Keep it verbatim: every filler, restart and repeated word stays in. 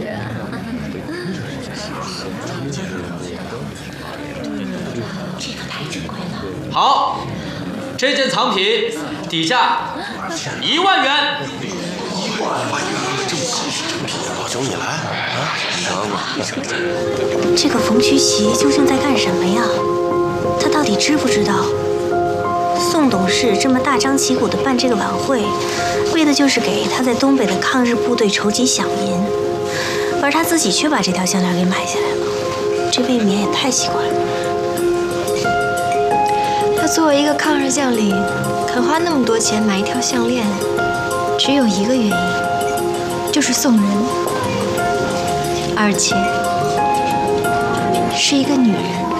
是。这个太珍贵了。 好，这件藏品底价一万元。 一万元，这么高级珍品，老九你来啊，尝尝。 这个冯曲奇究竟在干什么呀？他到底知不知道？ 宋董事这么大张旗鼓地办这个晚会，为的就是给他在东北的抗日部队筹集饷银，而他自己却把这条项链给买下来了，这未免也太奇怪了。 他作为一个抗日将领，肯花那么多钱买一条项链，只有一个原因，就是送人，而且是一个女人。